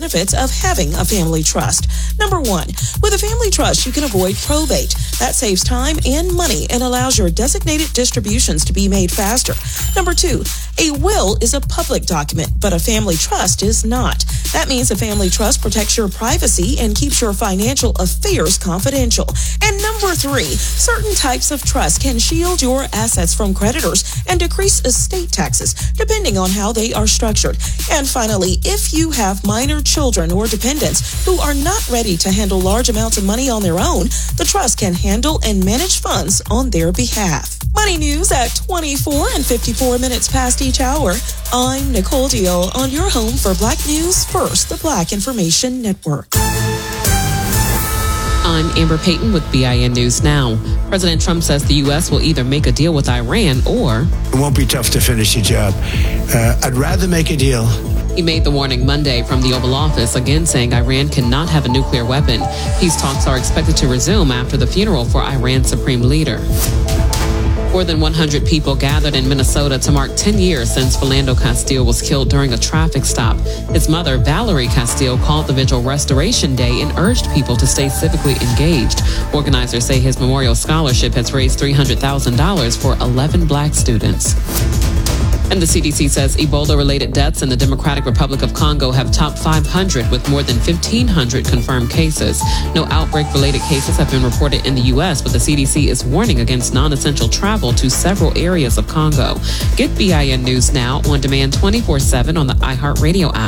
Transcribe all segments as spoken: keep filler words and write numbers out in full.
benefits of having a family trust. Number one, with a family trust, you can avoid probate. That saves time and money and allows your designated distributions to be made faster. Number two, a will is a public document, but a family trust is not. That means a family trust protects your privacy and keeps your financial affairs confidential. And number three, certain types of trust can shield your assets from creditors and decrease estate taxes, depending on how they are structured. And finally, if you have minor children or dependents who are not ready to handle large amounts of money on their own, the trust can handle and manage funds on their behalf. Money news at twenty-four and fifty-four minutes past each hour. I'm Nicole Deal on your home for Black News First, the Black Information Network. I'm Amber Payton with B I N News Now. President Trump says the U S will either make a deal with Iran or... It won't be tough to finish the job. Uh, I'd rather make a deal. He made the warning Monday from the Oval Office, again saying Iran cannot have a nuclear weapon. Peace talks are expected to resume after the funeral for Iran's supreme leader. More than one hundred people gathered in Minnesota to mark ten years since Philando Castile was killed during a traffic stop. His mother, Valerie Castile, called the vigil Restoration Day and urged people to stay civically engaged. Organizers say his memorial scholarship has raised three hundred thousand dollars for eleven black students. And the C D C says Ebola-related deaths in the Democratic Republic of Congo have topped five hundred with more than fifteen hundred confirmed cases. No outbreak-related cases have been reported in the U S, but the C D C is warning against non-essential travel to several areas of Congo. Get B I N News Now on demand twenty-four seven on the iHeartRadio app.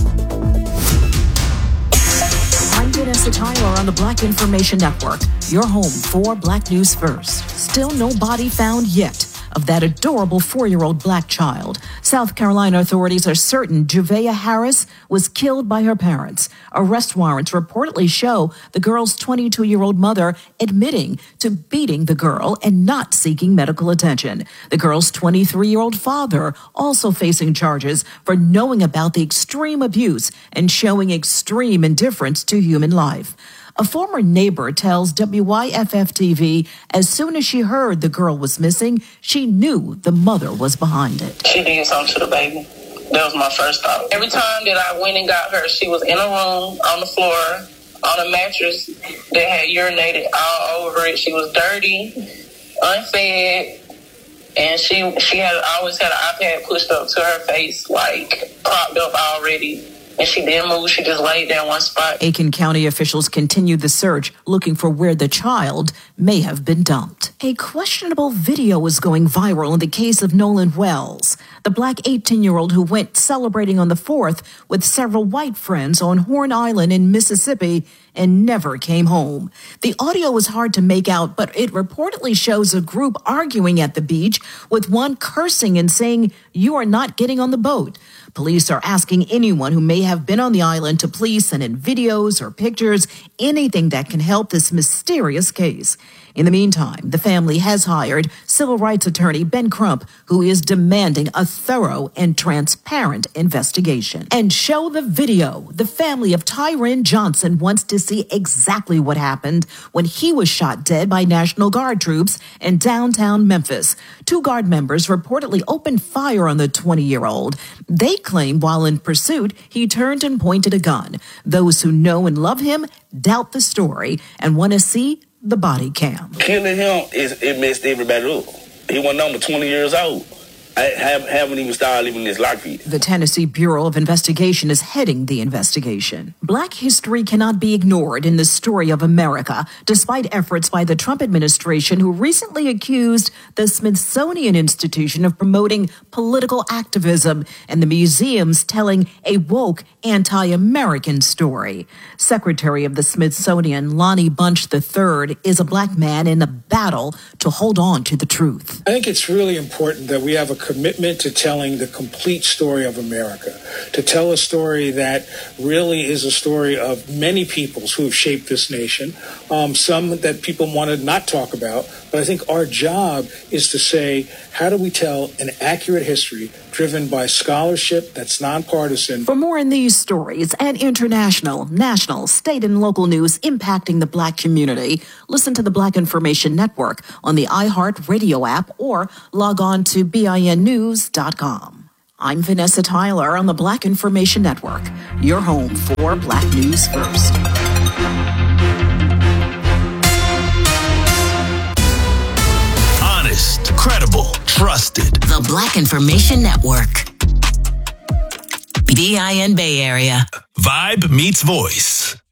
I'm Vanessa Tyler on the Black Information Network, your home for Black News First. Still no body found yet of that adorable four-year-old black child. South Carolina authorities are certain Juvea Harris was killed by her parents. Arrest warrants reportedly show the girl's twenty-two-year-old mother admitting to beating the girl and not seeking medical attention. The girl's twenty-three-year-old father also facing charges for knowing about the extreme abuse and showing extreme indifference to human life. A former neighbor tells W Y F F T V as soon as she heard the girl was missing, she knew the mother was behind it. She did something to the baby. That was my first thought. Every time that I went and got her, she was in a room on the floor on a mattress that had urinated all over it. She was dirty, unfed, and she she had always had an iPad pushed up to her face, like propped up already. And she didn't move. She just laid there in one spot. Aiken County officials continued the search, looking for where the child may have been dumped. A questionable video is going viral in the case of Nolan Wells, the black eighteen-year-old who went celebrating on the fourth with several white friends on Horn Island in Mississippi and never came home. The audio was hard to make out, but it reportedly shows a group arguing at the beach, with one cursing and saying, "You are not getting on the boat." Police are asking anyone who may have been on the island to please send in videos or pictures, anything that can help this mysterious case. In the meantime, the family has hired civil rights attorney Ben Crump, who is demanding a thorough and transparent investigation. And show the video. The family of Tyron Johnson wants to see exactly what happened when he was shot dead by National Guard troops in downtown Memphis. Two Guard members reportedly opened fire on the twenty-year-old. They claim while in pursuit, he turned and pointed a gun. Those who know and love him doubt the story and want to see the body cam. Killing him, is it messed everybody up. He was number twenty years old. I have, haven't even started living this life yet. The Tennessee Bureau of Investigation is heading the investigation. Black history cannot be ignored in the story of America, despite efforts by the Trump administration, who recently accused the Smithsonian Institution of promoting political activism and the museums telling a woke anti-American story. Secretary of the Smithsonian, Lonnie Bunch the third, is a black man in a battle to hold on to the truth. I think it's really important that we have a commitment to telling the complete story of America, to tell a story that really is a story of many peoples who have shaped this nation, um, some that people want to not talk about. But I think our job is to say, how do we tell an accurate history driven by scholarship that's nonpartisan? For more on these stories and international, national, state, and local news impacting the black community, listen to the Black Information Network on the iHeartRadio app or log on to B I N news dot com. I'm Vanessa Tyler on the Black Information Network, your home for Black News First. Honest, credible, trusted. The Black Information Network. B I N Bay Area. Vibe meets voice.